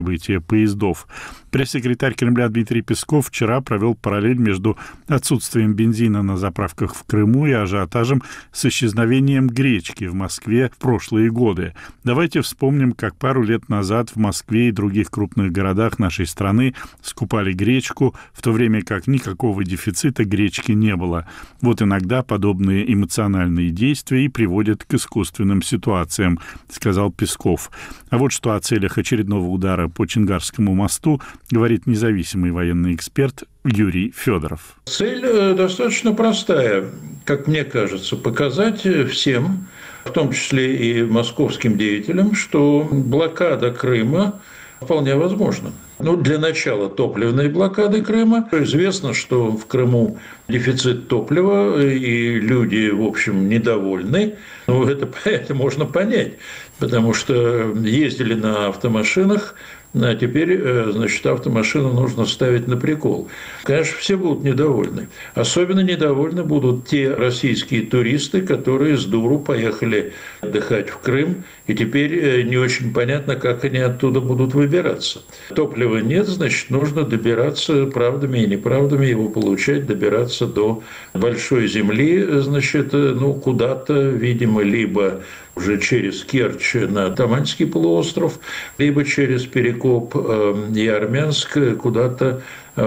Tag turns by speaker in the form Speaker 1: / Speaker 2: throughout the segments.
Speaker 1: прибытия поездов. Пресс-секретарь Кремля Дмитрий Песков вчера провел параллель между отсутствием бензина на заправках в Крыму и ажиотажем с исчезновением гречки в Москве в прошлые годы. Давайте вспомним, как пару лет назад в Москве и других крупных городах нашей страны скупали гречку, в то время как никакого дефицита гречки не было. Вот иногда подобные эмоциональные действия и приводят к искусственным ситуациям, сказал Песков. А вот что о целях очередного удара по Чонгарскому мосту говорит независимый военный эксперт Юрий Федоров.
Speaker 2: Цель достаточно простая, как мне кажется, показать всем, в том числе и московским деятелям, что блокада Крыма вполне возможна. Для начала топливной блокады Крыма. Известно, что в Крыму дефицит топлива, и люди, в общем, недовольны. Это можно понять, потому что ездили на автомашинах, а теперь, автомашину нужно ставить на прикол. Конечно, все будут недовольны. Особенно недовольны будут те российские туристы, которые с дуру поехали отдыхать в Крым, и теперь не очень понятно, как они оттуда будут выбираться. Топлива нет, значит, нужно добираться правдами и неправдами, его получать, добираться до большой земли, куда-то, видимо, либо уже через Керчь на Таманский полуостров, либо через Перекоп и Армянск куда-то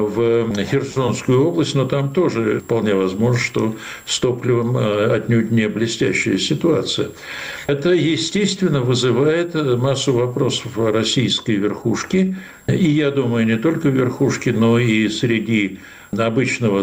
Speaker 2: в Херсонскую область, но там тоже вполне возможно, что с топливом отнюдь не блестящая ситуация. Это, естественно, вызывает массу вопросов в российской верхушке, и, я думаю, не только в верхушке, но и среди обычного,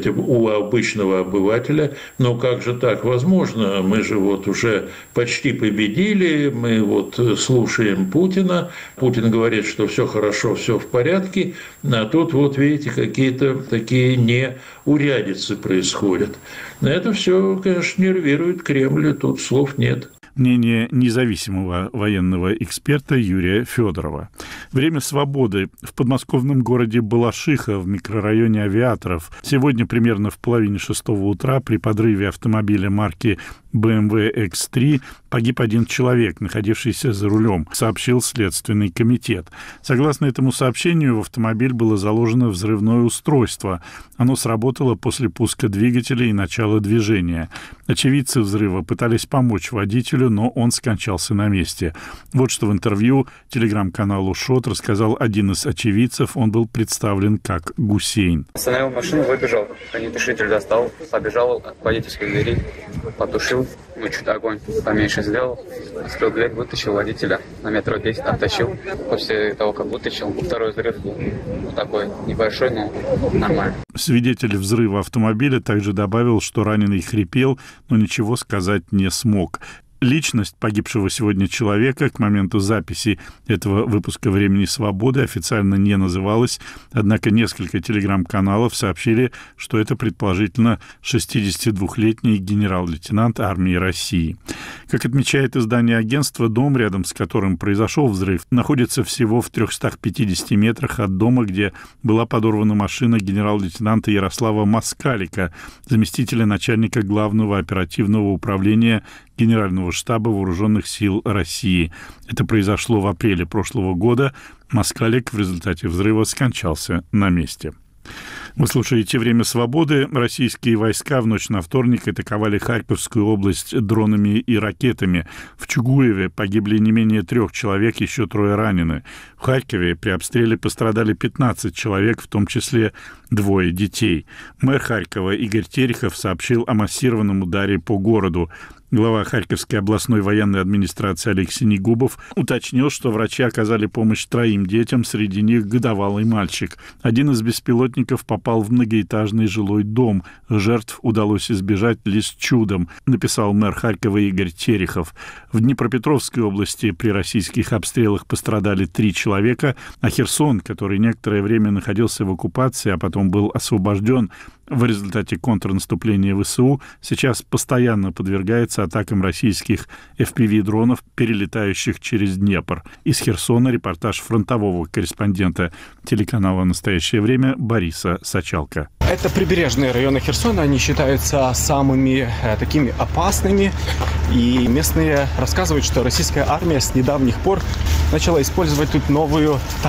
Speaker 2: у обычного обывателя. Но как же так возможно? Мы же уже почти победили, мы слушаем Путина. Путин говорит, что все хорошо, все в порядке, а тут видите, какие-то такие неурядицы происходят. Это все, конечно, нервирует Кремль, тут слов нет.
Speaker 1: Мнение независимого военного эксперта Юрия Федорова. Время свободы в подмосковном городе Балашиха в микрорайоне Авиаторов. Сегодня примерно в половине 6 утра при подрыве автомобиля марки BMW X3 погиб один человек, находившийся за рулем, сообщил Следственный комитет. Согласно этому сообщению, в автомобиль было заложено взрывное устройство. Оно сработало после пуска двигателя и начала движения. Очевидцы взрыва пытались помочь водителю, но он скончался на месте. Вот что в интервью телеграм-каналу ШОТ рассказал один из очевидцев. Он был представлен как Гусейн.
Speaker 3: Остановил машину, выбежал, огнетушитель достал, побежал от водительской двери, потушил, чуть огонь поменьше сделал, открыл дверь, вытащил водителя, на метро 10 оттащил. После того, как вытащил, второй взрыв был такой небольшой, но нормально.
Speaker 1: Свидетель взрыва автомобиля также добавил, что раненый хрипел, но ничего сказать не смог. Личность погибшего сегодня человека к моменту записи этого выпуска «Времени свободы» официально не называлась, однако несколько телеграм-каналов сообщили, что это предположительно 62-летний генерал-лейтенант армии России. Как отмечает издание агентства, дом, рядом с которым произошел взрыв, находится всего в 350 метрах от дома, где была подорвана машина генерал-лейтенанта Ярослава Москалика, заместителя начальника Главного оперативного управления Генерального штаба Вооруженных сил России. Это произошло в апреле прошлого года. Москалик в результате взрыва скончался на месте. Вы слушаете «Время свободы». Российские войска в ночь на вторник атаковали Харьковскую область дронами и ракетами. В Чугуеве погибли не менее 3 человек, еще 3 ранены. В Харькове при обстреле пострадали 15 человек, в том числе 2 детей. Мэр Харькова Игорь Терехов сообщил о массированном ударе по городу. Глава Харьковской областной военной администрации Алексей Негубов уточнил, что врачи оказали помощь 3 детям, среди них годовалый мальчик. Один из беспилотников попал в многоэтажный жилой дом. Жертв удалось избежать лишь чудом, написал мэр Харькова Игорь Терехов. В Днепропетровской области при российских обстрелах пострадали 3 человека, а Херсон, который некоторое время находился в оккупации, а потом был освобожден в результате контрнаступления ВСУ, сейчас постоянно подвергается атакам российских FPV-дронов, перелетающих через Днепр. Из Херсона репортаж фронтового корреспондента телеканала «Настоящее время» Бориса Сачалко.
Speaker 4: Это прибережные районы Херсона, они считаются самыми такими опасными. И местные рассказывают, что российская армия с недавних пор начала использовать тут новую